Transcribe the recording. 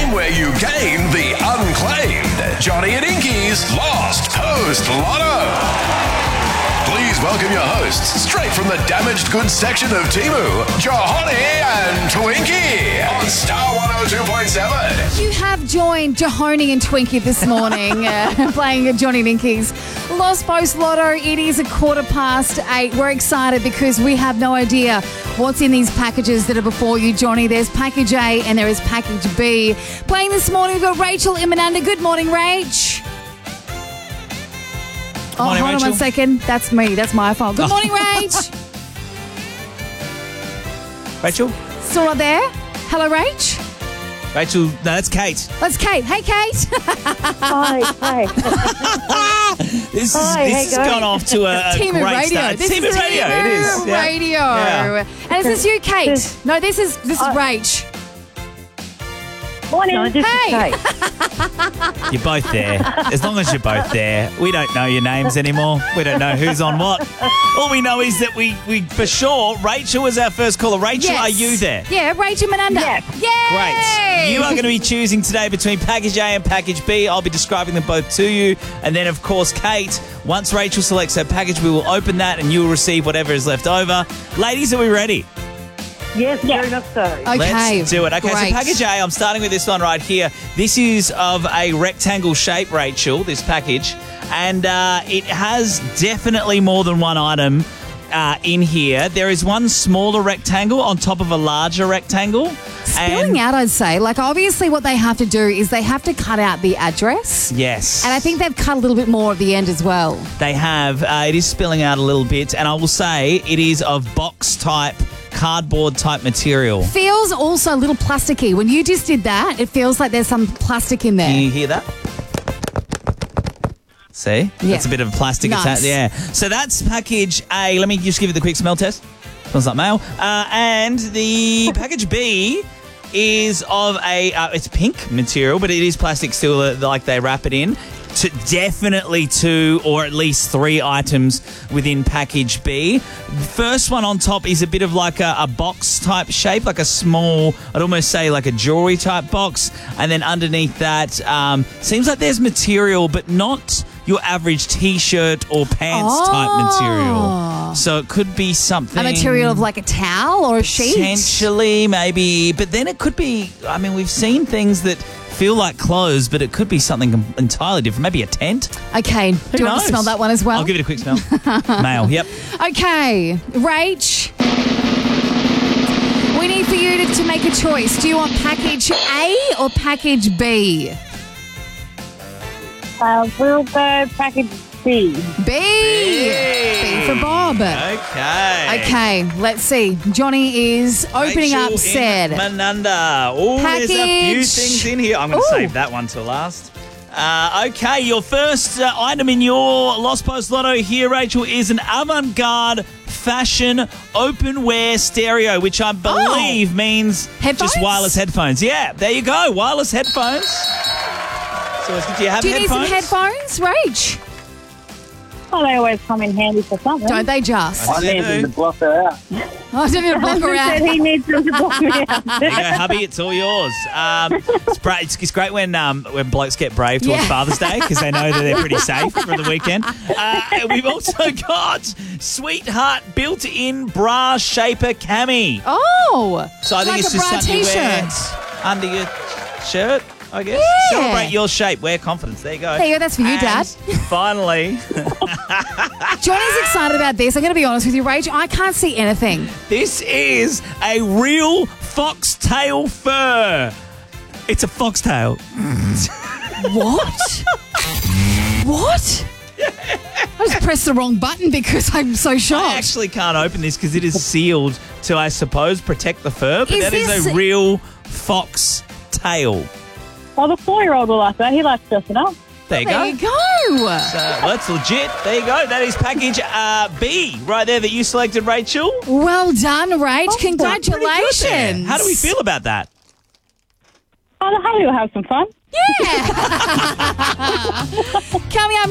game where you gain the unclaimed Johnny and Inky's Lost Post Lotto. Please welcome your hosts, straight from the damaged goods section of Temu, Johnny and Twinkie on Star 102.7. You have joined Jahoni and Twinkie this morning playing Johnny and Inky's Lost Post Lotto. It is 8:15. We're excited because we have no idea what's in these packages that are before you, Johnny. There's package A and there is package B. Playing this morning, we've got Rachel Imananda. Good morning, Rach. Morning, hold on Rachel. 1 second. That's me. That's my fault. Good morning, Rach. Rachel? Still not there? Hello, Rach. Rachel, no, that's Kate. That's Kate. Hey, Kate. Hi. This Hi, has how you gone off to a Team great Radio. start. This Team is Radio, Team it is. Yeah. Radio. Yeah. And is this you, Kate? No, this is Rach. Morning. No, this Hey. is Kate. You're both there. As long as you're both there. We don't know your names anymore. We don't know who's on what. All we know is that we for sure, Rachel was our first caller. Rachel, Yes. are you there? Yeah, Rachel Mananda. Yes. Yay! Great. You are going to be choosing today between package A and package B. I'll be describing them both to you. And then, of course, Kate, once Rachel selects her package, we will open that and you will receive whatever is left over. Ladies, are we ready? Yes, very much so. Okay. Let's do it. Okay, great. so package A, I'm starting with this one right here. This is of a rectangle shape, Rachel, this package. And it has definitely more than one item in here. There is one smaller rectangle on top of a larger rectangle. Spilling out, I'd say. Like, obviously what they have to do is they have to cut out the address. Yes. And I think they've cut a little bit more at the end as well. They have. It is spilling out a little bit. And I will say it is of box type, cardboard type material. Feels also a little plasticky. When you just did that, it feels like there's some plastic in there. Can you hear that? See? Yeah. That's a bit of plastic Nice. attached. Yeah. So that's package A. Let me just give it the quick smell test. Smells like mail. And the package B is of a, it's pink material, but it is plastic still, like they wrap it in. Definitely 2 or at least 3 items within package B. The first one on top is a bit of like a box type shape, like a small, I'd almost say like a jewelry type box. And then underneath that, seems like there's material, but not your average T-shirt or pants type material. So it could be something. A material of like a towel or a sheet? Potentially, maybe. But then it could be, I mean, we've seen things that feel like clothes, but it could be something entirely different. Maybe a tent. Okay. Do you want knows? to smell that one as well? I'll give it a quick smell. Mail, yep. Okay. Rach, we need for you to make a choice. Do you want package A or package B? We'll go package B. B for Bob. Okay. Okay, let's see. Johnny is opening Rachel up said. Mananda. Oh, there's a few Package. things in here. I'm going to Ooh. save that one till last. Okay, your first item in your Lost Post Lotto here, Rachel, is an avant-garde fashion open-wear stereo, which I believe means Headphones? just wireless headphones. Yeah, there you go, wireless headphones. So do you have Do you need headphones? some headphones, Rach? Oh, they always come in handy for something. Don't they just? I need them to block her out. I don't need to block her He said out. he needs them to block me out. There you go, hubby. It's all yours. It's great when blokes get brave towards Yeah. Father's Day because they know that they're pretty safe for the weekend. We've also got Sweetheart built-in bra shaper cami. Oh, So I think like it's a just bra something you wear t-shirt. under your shirt, I guess. Yeah. Celebrate your shape. Wear confidence. There you go. There you go, that's for you, And Dad. Finally, Johnny's excited about this. I'm going to be honest with you, Rach. I can't see anything. this is a real foxtail fur. It's a foxtail. What? What? I just pressed the wrong button because I'm so shocked. I actually can't open this because it is sealed to, I suppose, protect the fur. But Is that is this- a real fox tail. Well, the 4-year-old will like that. He likes dressing up. There you There go. you go. Well, that's legit. There you go. That is package B right there that you selected, Rachel. Well done, Rach. Pretty good there. Congratulations. How do we feel about that? Oh, the honey will have some fun. Yeah. Coming up